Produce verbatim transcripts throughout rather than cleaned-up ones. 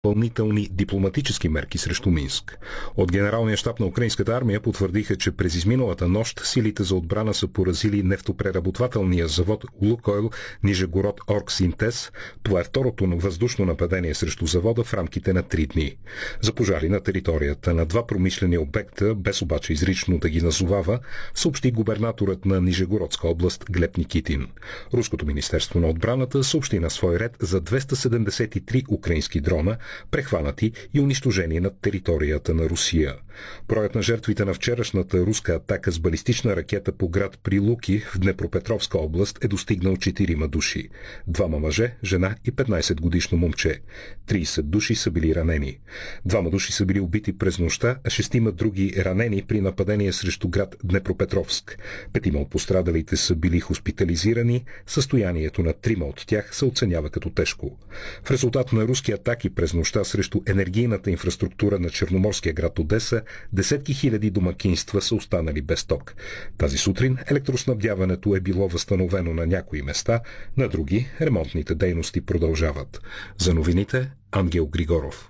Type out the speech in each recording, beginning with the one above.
допълнителни дипломатически мерки срещу Минск. От Генералния щаб на украинската армия потвърдиха, че през изминалата нощ силите за отбрана са поразили нефтопреработвателния завод Лукойл Нижегород Оргсинтез. Това е второто въздушно нападение срещу завода в рамките на три дни. За пожари на територията на два промишлени обекта, без обаче изрично да ги назовава, съобщи губернаторът на Нижегородска област Глеб Никитин. Руското министерство на отбраната съобщи на свой ред за двеста седемдесет и три украински дрона, прехванати и унищожени над територията на Русия. Броят на жертвите на вчерашната руска атака с балистична ракета по град Прилуки в Днепропетровска област е достигнал четирима души. Двама мъже, жена и петнайсет годишно момче. трийсет души са били ранени. Двама души са били убити през нощта, а шестима други ранени при нападение срещу град Днепропетровск. Петима от пострадалите са били хоспитализирани, състоянието на трима от тях се оценява като тежко. В резултат на руски атаки през нощта срещу енергийната инфраструктура на черноморския град Одеса, десетки хиляди домакинства са останали без ток. Тази сутрин електроснабдяването е било възстановено на някои места, на други ремонтните дейности продължават. За новините Ангел Григоров.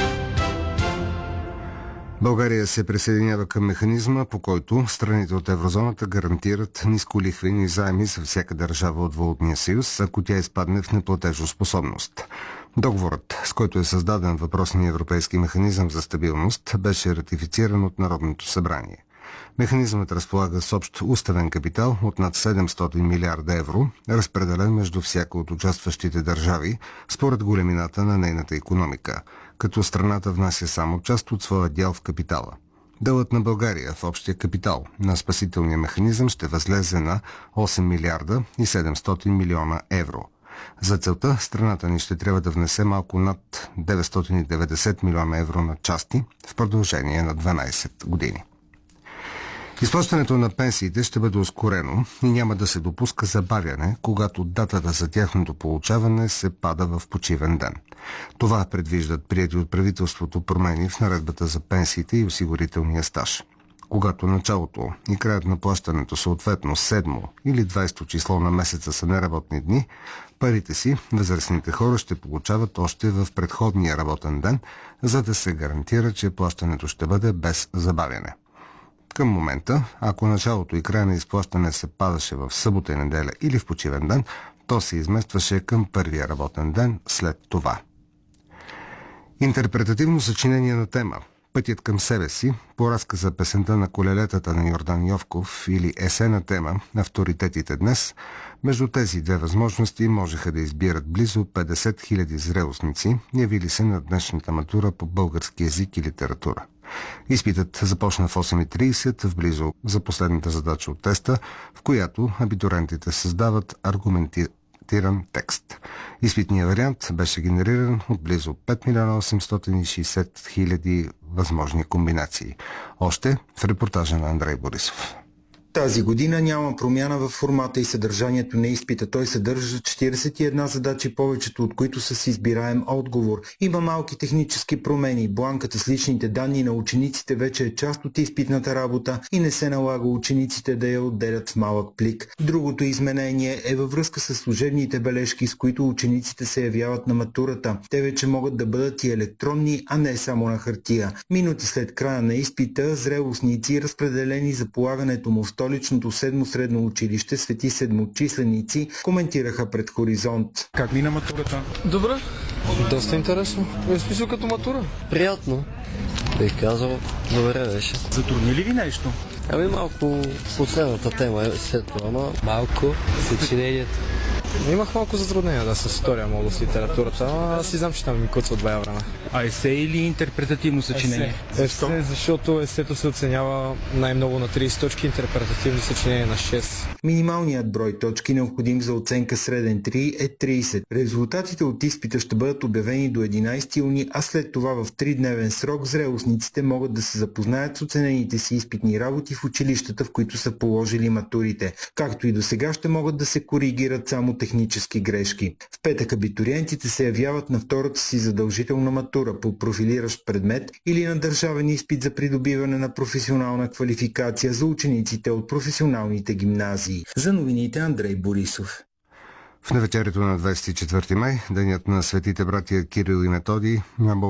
България се присъединява към механизма, по който страните от еврозоната гарантират нисколихвени заеми за всяка държава от Валутния съюз, ако тя изпадне в неплатежоспособност. Договорът, с който е създаден въпросния европейски механизъм за стабилност, беше ратифициран от Народното събрание. Механизмът разполага с общ уставен капитал от над седемстотин милиарда евро, разпределен между всяка от участващите държави, според големината на нейната икономика, като страната внася само част от своя дял в капитала. Делът на България в общия капитал на спасителния механизъм ще възлезе на осем милиарда и седемстотин милиона евро. За целта страната ни ще трябва да внесе малко над деветстотин и деветдесет милиона евро на части в продължение на дванайсет години. Изплащането на пенсиите ще бъде ускорено и няма да се допуска забавяне, когато датата за тяхното получаване се пада в почивен ден. Това предвиждат приети от правителството промени в наредбата за пенсиите и осигурителния стаж. Когато началото и краят на плащането съответно седмо или двайсето число на месеца са неработни дни, парите си възрастните хора ще получават още в предходния работен ден, за да се гарантира, че плащането ще бъде без забавяне. Към момента, ако началото и края на изплащане се падаше в събота и неделя или в почивен ден, то се изместваше към първия работен ден след това. Интерпретативно съчинение на тема "Пътят към себе си" по разказа "Песента на колелетата" на Йордан Йовков или есе на тема "Авторитетите днес", между тези две възможности можеха да избират близо петдесет хиляди зрелостници, явили се на днешната матура по български език и литература. Изпитът започна в осем и трийсет в близо за последната задача от теста, в която абитурентите създават аргументиран текст. Изпитният вариант беше генериран от близо пет милиона осемстотин и шейсет хиляди възможни комбинации. Още в репортажа на Андрей Борисов. Тази година няма промяна в формата и съдържанието на изпита. Той съдържа четирийсет и една задачи, повечето от които са с избираем отговор. Има малки технически промени. Бланката с личните данни на учениците вече е част от изпитната работа и не се налага учениците да я отделят в малък плик. Другото изменение е във връзка с служебните бележки, с които учениците се явяват на матурата. Те вече могат да бъдат и електронни, а не само на хартия. Минути след края на изпита, зрелостници, разпределени за полагането му в столичното седмо средно училище Свети Седмочисленици, коментираха пред Хоризонт. Как мина матурата? Добре, доста интересно. Е смисъл като матура. Приятно. Бих казал, добре беше. Затрудни ли ви нещо? Ами малко последната тема е след това, но малко съчинението. Имах малко затруднения да с история, мога с литературата, а аз си знам, че там ми куца от бая време. А есе или интерпретативно съчинение? Есе, есе, защото есето се оценява най-много на трийсет точки, интерпретативно съчинение на шест. Минималният брой точки, необходим за оценка среден три, е трийсет. Резултатите от изпита ще бъдат обявени до единайсети юни, а след това в тридневен срок зрелостниците могат да се запознаят с оценените си изпитни работи в училищата, в които са положили матурите. Както и до сега ще могат да се коригират само технически грешки. В петък абитуриентите се явяват на втората си задължителна матура по профилиращ предмет или на държавен изпит за придобиване на професионална квалификация за учениците от професионалните гимназии. За новините Андрей Борисов. В навечерието на двайсет и четвърти май, денят на светите братия Кирил и Методий, няма